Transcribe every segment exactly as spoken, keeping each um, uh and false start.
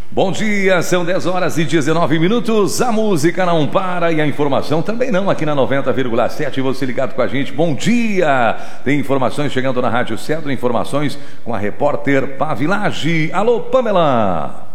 Bom dia, são dez horas e dezenove minutos, a música não para e a informação também não, aqui na noventa vírgula sete, você ligado com a gente, bom dia! Tem informações chegando na Rádio Cedro, informações com a repórter Pavilage. Alô, Pamela!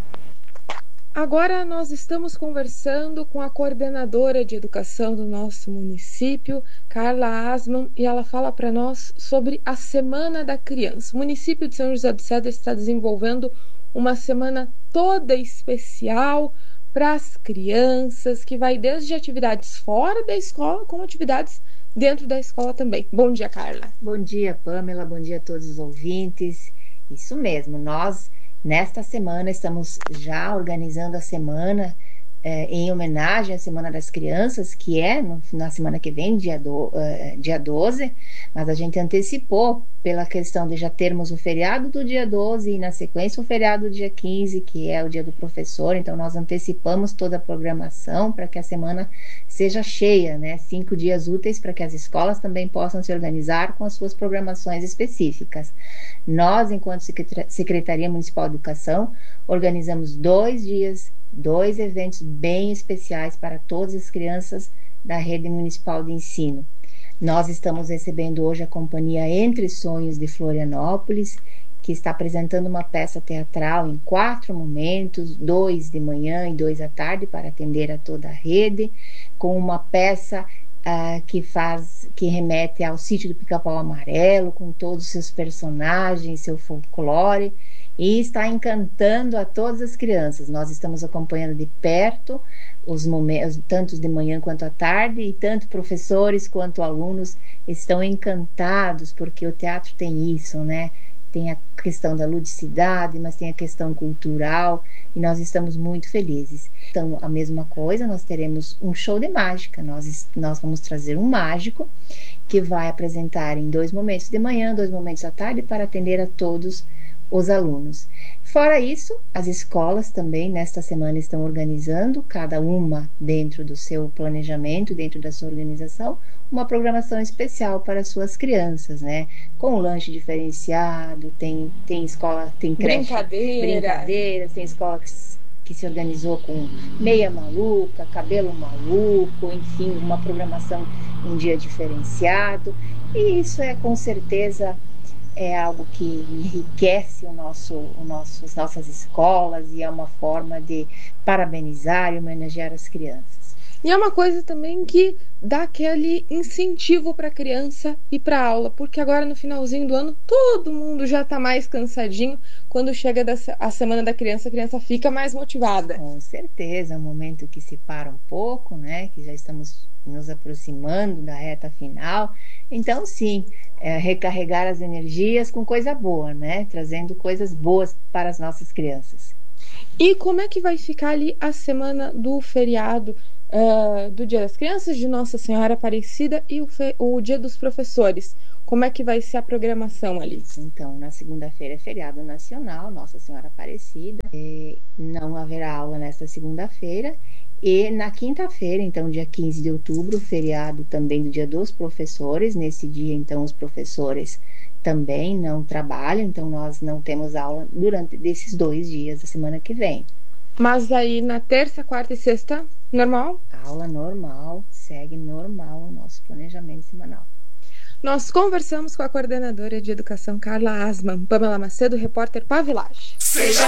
Agora nós estamos conversando com a coordenadora de educação do nosso município, Carla Asman, e ela fala para nós sobre a Semana da Criança. O município de São José do Cedro está desenvolvendo uma semana toda especial para as crianças, que vai desde atividades fora da escola, como atividades dentro da escola também. Bom dia, Carla. Bom dia, Pamela. Bom dia a todos os ouvintes. Isso mesmo, nós... Nesta semana, estamos já organizando a semana eh, em homenagem à Semana das Crianças, que é no, na semana que vem, dia, do, uh, dia doze, mas a gente antecipou pela questão de já termos o feriado do dia doze e, na sequência, o feriado do dia quinze, que é o dia do professor. Então, nós antecipamos toda a programação para que a semana seja cheia, né? Cinco dias úteis para que as escolas também possam se organizar com as suas programações específicas. Nós, enquanto Secretaria Municipal de Educação, organizamos dois dias, dois eventos bem especiais para todas as crianças da rede municipal de ensino. Nós estamos recebendo hoje a companhia Entre Sonhos de Florianópolis, que está apresentando uma peça teatral em quatro momentos, dois de manhã e dois à tarde, para atender a toda a rede, com uma peça uh, que faz, que remete ao Sítio do Pica-Pau Amarelo, com todos os seus personagens, seu folclore, e está encantando a todas as crianças. Nós estamos acompanhando de perto os momentos, tanto de manhã quanto à tarde, e tanto professores quanto alunos estão encantados, porque o teatro tem isso, né? Tem a questão da ludicidade, mas tem a questão cultural, e nós estamos muito felizes. Então, a mesma coisa, nós teremos um show de mágica. Nós, nós vamos trazer um mágico que vai apresentar em dois momentos de manhã, dois momentos à tarde, para atender a todos os alunos. Fora isso, as escolas também nesta semana estão organizando, cada uma dentro do seu planejamento, dentro da sua organização, uma programação especial para suas crianças, né? Com lanche diferenciado, tem, tem escola, tem creche, Brincadeira. brincadeiras, tem escola que, que se organizou com meia maluca, cabelo maluco, enfim, uma programação um dia diferenciado, e isso é com certeza é algo que enriquece o nosso, o nosso, as nossas escolas, e é uma forma de parabenizar e homenagear as crianças. E é uma coisa também que dá aquele incentivo para a criança ir para a aula, porque agora no finalzinho do ano todo mundo já está mais cansadinho. Quando chega a Semana da Criança, a criança fica mais motivada. Com certeza, é um momento que se para um pouco, né? Que já estamos nos aproximando da reta final. Então, sim, é recarregar as energias com coisa boa, né? Trazendo coisas boas para as nossas crianças. E como é que vai ficar ali a semana do feriado uh, do Dia das Crianças, de Nossa Senhora Aparecida, e o, o Dia dos Professores? Como é que vai ser a programação ali? Então, na segunda-feira é feriado nacional, Nossa Senhora Aparecida. E não haverá aula nesta segunda-feira. E na quinta-feira, então, dia quinze de outubro, feriado também do Dia dos Professores. Nesse dia, então, os professores também não trabalham, então nós não temos aula durante esses dois dias da semana que vem. Mas aí na terça, quarta e sexta, normal? Aula normal, segue normal o nosso planejamento semanal. Nós conversamos com a coordenadora de educação, Carla Asman. Pamela Macedo, repórter Pavilage. Seja